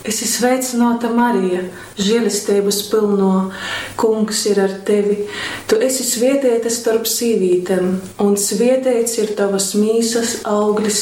Esi sveicināta, Marija, žēlistības pilno, Kungs ir ar tevi. Tu esi svētīta starp sīvītēm, un svētīts ir tavas mīsas auglis,